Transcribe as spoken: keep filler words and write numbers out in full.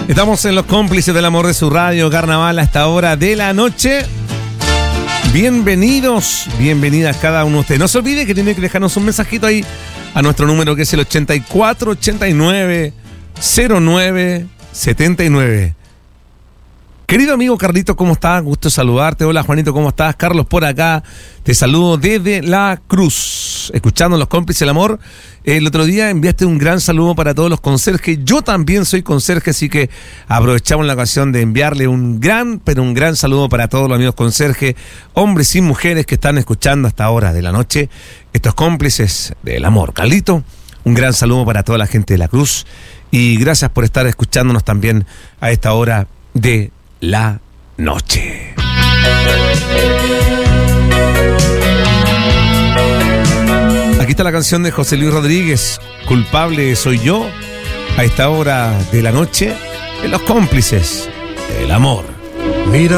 Estamos en los cómplices del amor de su radio Carnaval a esta hora de la noche. Bienvenidos, bienvenidas cada uno de ustedes. No se olvide que tiene que dejarnos un mensajito ahí a nuestro número que es el ochenta y cuatro ochenta y nueve cero nueve setenta y nueve. Querido amigo Carlito, ¿cómo estás? Gusto saludarte. Hola Juanito, ¿cómo estás? Carlos por acá. Te saludo desde La Cruz. Escuchando los cómplices del amor. El otro día enviaste un gran saludo para todos los conserjes. Yo también soy conserje, así que aprovechamos la ocasión de enviarle un gran, pero un gran saludo para todos los amigos conserjes, hombres y mujeres que están escuchando hasta ahora de la noche estos cómplices del amor. Carlito, un gran saludo para toda la gente de La Cruz y gracias por estar escuchándonos también a esta hora de la noche. Aquí está la canción de José Luis Rodríguez, Culpable soy yo, a esta hora de la noche, en los cómplices del amor. Mira.